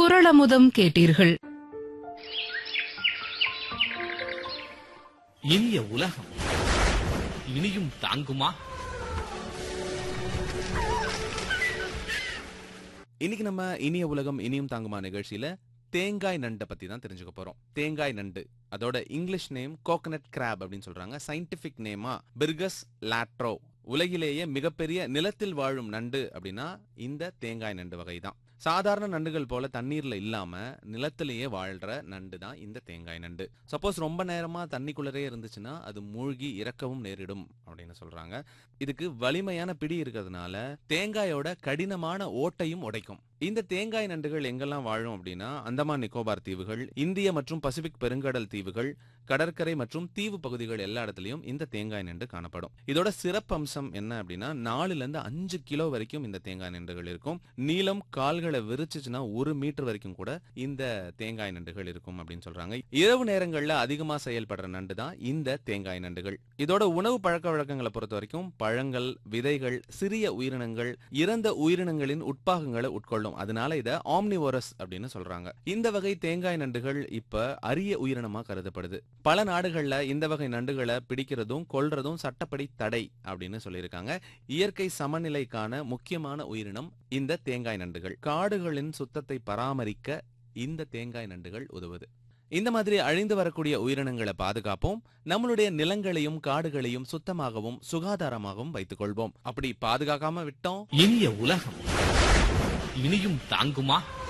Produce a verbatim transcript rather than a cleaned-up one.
குறளமுதம் கேட்டீர்கள். இனிய உலகம் இனியும் தாங்குமா? இன்னைக்கு நம்ம இனிய உலகம் இனியும் தாங்குமா நிகழ்ச்சியில தேங்காய் நண்டை பத்தி தான் தெரிஞ்சுக்க போறோம். தேங்காய் நண்டு, அதோட இங்கிலீஷ் நேம் கோகனட் கிராப் அப்படின்னு சொல்றாங்க. சயின்டிபிக் நேமா பிர்கஸ் லாட்ரோ. உலகிலேயே மிகப்பெரிய நிலத்தில் வாழும் நண்டு அப்படின்னா இந்த தேங்காய் நண்டு வகை தான். சாதாரண நண்டுகள் போல தண்ணீர்ல இல்லாம நிலத்திலேயே வாழ்ற நண்டு தான் இந்த தேங்காய் நண்டு. சப்போஸ் ரொம்ப நேரமா தண்ணிக்குள்ளரே இருந்துச்சுன்னா அது மூழ்கி இறக்கவும் நேரிடும் அப்படின்னு சொல்றாங்க. இதுக்கு வலிமையான பிடி இருக்கிறதுனால தேங்காயோட கடினமான ஓட்டையும் உடைக்கும். இந்த தேங்காய் நண்டுகள் எங்கெல்லாம் வாழும் அப்படின்னா அந்தமான் நிக்கோபார் தீவுகள், இந்திய மற்றும் பசிபிக் பெருங்கடல் தீவுகள், கடற்கரை மற்றும் தீவு பகுதிகள் எல்லா இடத்துலயும் இந்த தேங்காய் நண்டு காணப்படும். இதோட சிறப்பு அம்சம் என்ன அப்படின்னா நாலுல இருந்து அஞ்சு கிலோ வரைக்கும் இந்த தேங்காய் நண்டுகள் இருக்கும். நீளம் கால்களை விரிச்சுச்சுன்னா ஒரு மீட்டர் வரைக்கும் கூட இந்த தேங்காய் நண்டுகள் இருக்கும் அப்படின்னு சொல்றாங்க. இரவு நேரங்கள்ல அதிகமா செயல்படுற நண்டு தான் இந்த தேங்காய் நண்டுகள். இதோட உணவு பழக்க வழக்கங்களை பொறுத்த வரைக்கும் பழங்கள், விதைகள், சிறிய உயிரினங்கள், இறந்த உயிரினங்களின் உட்பாகங்களை உட்கொள்ளும். அதனால இத ஆம்னிவோரஸ் அப்படின்னு சொல்றாங்க. இந்த வகை தேங்காய் நண்டுகள் இப்ப அரிய உயிரினமா கருதப்படுது. பல நாடுகள்ல இந்த வகை நண்டுகளை பிடிக்கிறதும் கொல்றதும் சட்டப்படி தடை அப்படின்னு சொல்லியிருக்காங்க. இயற்கை சமநிலைக்கான முக்கியமான உயிரினம் இந்த தேங்காய் நண்டுகள். காடுகளின் சுத்தத்தை பராமரிக்க இந்த தேங்காய் நண்டுகள் உதவுது. இந்த மாதிரி அழிந்து வரக்கூடிய உயிரினங்களை பாதுகாப்போம். நம்மளுடைய நிலங்களையும் காடுகளையும் சுத்தமாகவும் சுகாதாரமாகவும் வைத்துக் கொள்வோம். அப்படி பாதுகாக்காம விட்டோம் இனிய உலகம் இனியும் தாங்குமா?